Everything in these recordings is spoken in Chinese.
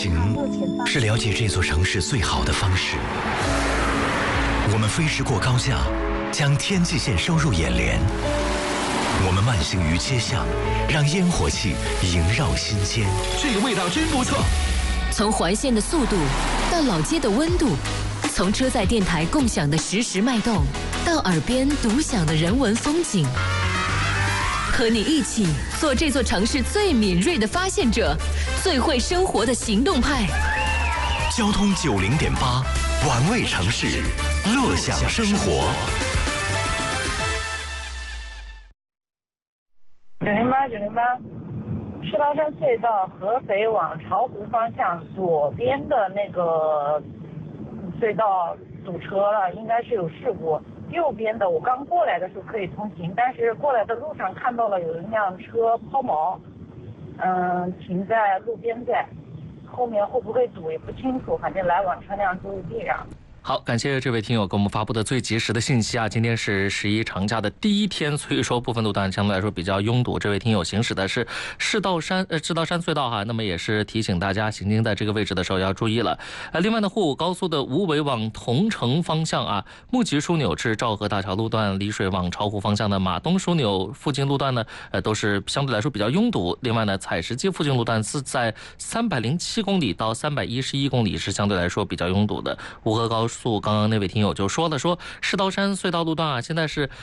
行是了解这座城市最好的方式。我们飞驰过高架，将天际线收入眼帘。我们慢行于街巷，让烟火气萦绕心间。 这个味道真不错。 从环线的速度到老街的温度，从车载电台共享的实时脉动，到耳边独享的人文风景。和你一起做这座城市最敏锐的发现者，最会生活的行动派。 交通90.8，玩味城市，乐享生活。 908，世道山隧道合肥往巢湖方向左边的那个隧道堵车了，应该是有事故。右边的我刚过来的时候可以通行，但是过来的路上看到了有一辆车抛锚，停在路边在，后面会不会堵也不清楚，反正来往车辆都是这样。 好，感谢这位听友给我们发布的最及时的信息啊！今天是11长假的第一天，所以说部分路段相对来说比较拥堵。这位听友行驶的是世道山隧道哈，那么也是提醒大家行经在这个位置的时候要注意了。另外呢，沪武高速的无为往桐城方向啊，木榆枢纽至赵河大桥路段、丽水往巢湖方向的马东枢纽附近路段呢，都是相对来说比较拥堵。另外呢，采石街附近路段是在307公里到311公里是相对来说比较拥堵的。吴河高速刚刚那位听友就说了，说世道山隧道路段啊，现在是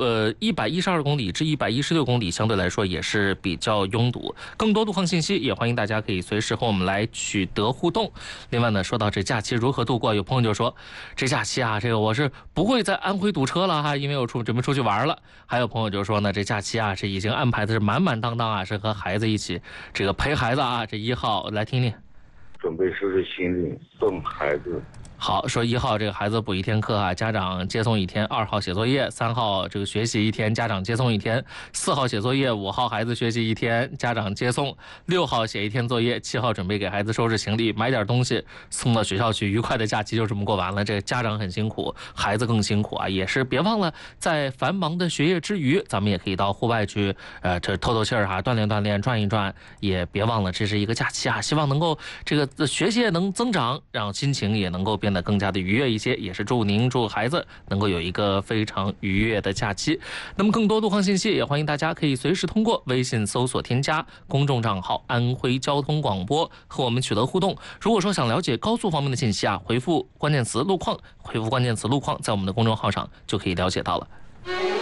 112公里至116公里，相对来说也是比较拥堵。更多路况信息也欢迎大家可以随时和我们来取得互动。另外呢，说到这假期如何度过，有朋友就说这假期啊，这个我是不会在安徽堵车了哈，因为我准备出去玩了。还有朋友就说呢，这假期啊，这已经安排的是满满当当啊，是和孩子一起这个陪孩子啊。这1号来听听， 准备收拾行李送孩子。 好，说1号这个孩子补1天课啊，家长接送1天，2号写作业，3号这个学习1天，家长接送1天，4号写作业，5号孩子学习1天，家长接送，6号写1天作业，7号准备给孩子收拾行李，买点东西送到学校去，愉快的假期就这么过完了。这个家长很辛苦，孩子更辛苦啊，也是别忘了在繁忙的学业之余，咱们也可以到户外去这透透气儿哈，锻炼锻炼，转一转，也别忘了这是一个假期啊，希望能够这个学习也能增长，让心情也能够变得更加的愉悦一些，也是祝孩子能够有一个非常愉悦的假期。那么更多路况信息也欢迎大家可以随时通过微信搜索添加公众账号安徽交通广播和我们取得互动。如果说想了解高速方面的信息啊，回复关键词路况，在我们的公众号上就可以了解到了。